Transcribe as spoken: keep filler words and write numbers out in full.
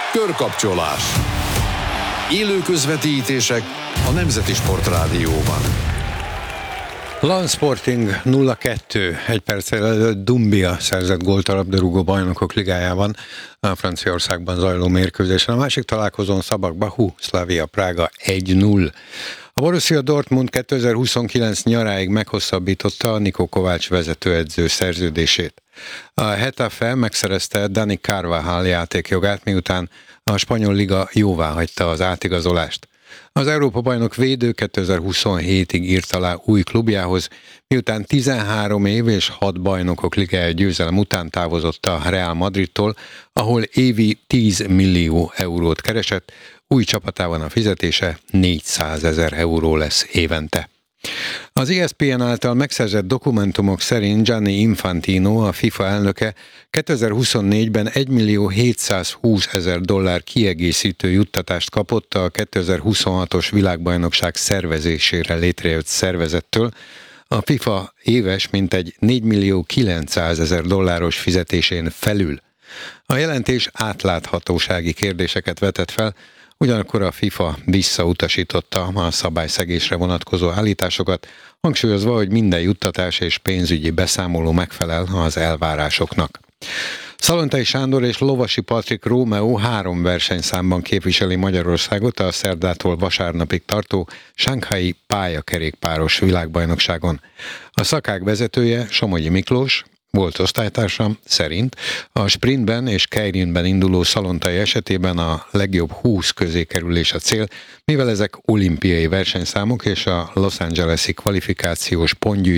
Körkapcsolás. Élő közvetítések a Nemzeti Sportrádióban. Lan Sporting nulla kettő, egy perccel előtt Dumbia szerzett gólt a labdarúgó bajnokok ligájában, a Franciaországban zajló mérkőzésen. A másik találkozón Szabak Baku, Slavia Prága egy null. A Borussia Dortmund kétezer-huszonkilenc nyaráig meghosszabbította a Niko Kovács vezetőedző szerződését. A Getafe megszerezte Dani Carvajal játékjogát, miután a spanyol liga jóváhagyta az átigazolást. Az Európa-bajnok védő kétezer-huszonhétig írt alá új klubjához, miután tizenhárom év és hat bajnokok ligája győzelem után távozott a Real Madridtól, ahol évi tíz millió eurót keresett, új csapatában a fizetése négyszázezer euró lesz évente. Az E S P N által megszerzett dokumentumok szerint Gianni Infantino, a FIFA elnöke kétezer-huszonnégyben egymillió hétszázhúszezer dollár kiegészítő juttatást kapott a kétezer-huszonhatos világbajnokság szervezésére létrejött szervezettől, a FIFA éves mintegy négymillió kilencszázezer dolláros fizetésén felül. A jelentés átláthatósági kérdéseket vetett fel, ugyanakkor a FIFA visszautasította a szabályszegésre vonatkozó állításokat, hangsúlyozva, hogy minden juttatás és pénzügyi beszámoló megfelel az elvárásoknak. Szalontai Sándor és Lovasi Patrik Rómeó három versenyszámban képviseli Magyarországot a szerdától vasárnapig tartó shanghai pályakerékpáros világbajnokságon. A szakák vezetője, Somogyi Miklós, volt osztálytársam szerint a sprintben és keirinben induló Szalontai esetében a legjobb húsz közé kerülés a cél, mivel ezek olimpiai versenyszámok és a Los Angeles-i kvalifikációs pontgyűjtés